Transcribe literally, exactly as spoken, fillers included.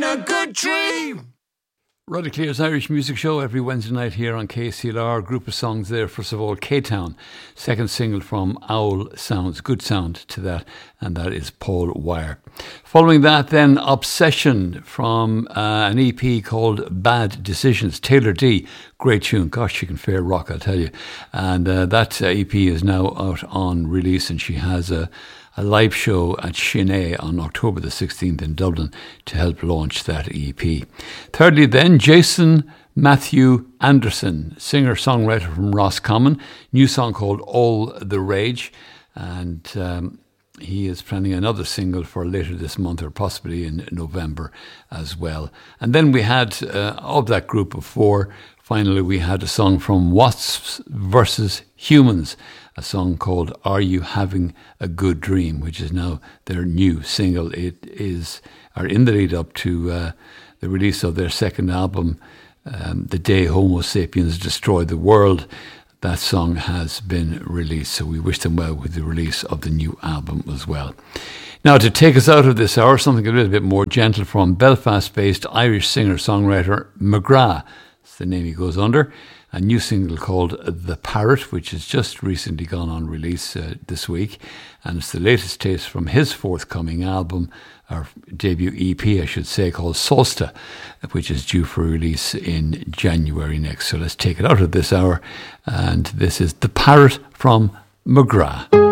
a good dream. Roddy Clear's Irish Music Show every Wednesday night here on K C L R. Group of songs there. First of all, K-Town, second single from Owl Sounds. Good sound to that, and that is Paul Wire. Following that, then, Obsession from uh, an E P called Bad Decisions. Taylor D, great tune. Gosh, she can fair rock, I'll tell you. And uh, that uh, E P is now out on release, and she has a a live show at Sinead on October the sixteenth in Dublin to help launch that E P. Thirdly then, Jason Matthew Anderson, singer-songwriter from Roscommon, new song called All the Rage, and um, he is planning another single for later this month or possibly in November as well. And then we had, uh, of that group of four, finally we had a song from Wasps versus Humans, a song called Are You Having a Good Dream, which is now their new single. It is, are in the lead up to uh, the release of their second album, um, The Day Homo Sapiens Destroyed the World. That song has been released, so we wish them well with the release of the new album as well. Now, to take us out of this hour, something a little bit more gentle from Belfast-based Irish singer-songwriter McGrath. That's the name he goes under. A new single called The Parrot, which has just recently gone on release uh, this week. And it's the latest taste from his forthcoming album, or debut E P, I should say, called Solsta, which is due for release in January next. So let's take it out of this hour. And this is The Parrot from McGrath.